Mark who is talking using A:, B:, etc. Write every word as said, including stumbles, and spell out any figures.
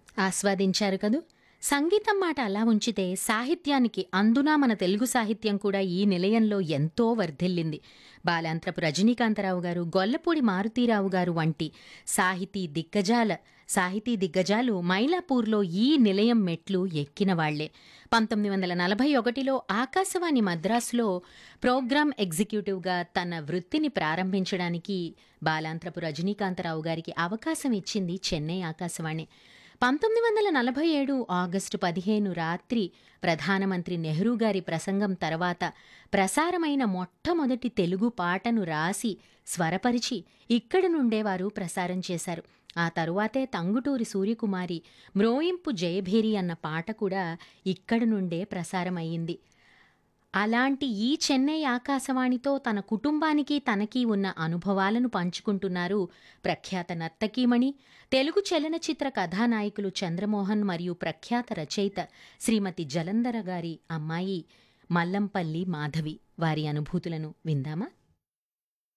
A: ఆస్వాదించారు కదూ! సంగీతం మాట అలా ఉంచితే సాహిత్యానికి అందునా మన తెలుగు సాహిత్యం కూడా ఈ నిలయంలో ఎంతో వర్ధిల్లింది. బాలాంత్రపు రజనీకాంతరావు గారు, గొల్లపూడి మారుతీరావు గారు వంటి సాహితీ దిగ్గజాల సాహితీ దిగ్గజాలు మైలాపూర్‌లో ఈ నిలయం మెట్లు ఎక్కిన వాళ్లే. పంతొమ్మిది వందల నలభై ఒకటిలో ఆకాశవాణి మద్రాసులో ప్రోగ్రామ్ ఎగ్జిక్యూటివ్‌గా తన వృత్తిని ప్రారంభించడానికి బాలాంత్రపు రజనీకాంతరావు గారికి అవకాశం ఇచ్చింది చెన్నై ఆకాశవాణి. పంతొమ్మిది వందల నలభై ఏడు ఆగస్టు పదిహేను రాత్రి ప్రధానమంత్రి నెహ్రూ గారి ప్రసంగం తర్వాత ప్రసారమైన మొట్టమొదటి తెలుగు పాటను రాసి స్వరపరిచి ఇక్కడి నుండే వారు ప్రసారం చేశారు. ఆ తరువాతే తంగుటూరి సూర్యకుమారి మ్రోయింపు జయభేరి అన్న పాట కూడా ఇక్కడి నుండే ప్రసారమయ్యింది. అలాంటి ఈ చెన్నై ఆకాశవాణితో తన కుటుంబానికి తనకి ఉన్న అనుభవాలను పంచుకుంటున్నారు ప్రఖ్యాత నర్తకీమణి, తెలుగు చలనచిత్ర కథానాయకులు చంద్రమోహన్ మరియు ప్రఖ్యాత రచయిత శ్రీమతి జలంధర గారి అమ్మాయి మల్లంపల్లి మాధవి. వారి అనుభూతులను విందామా?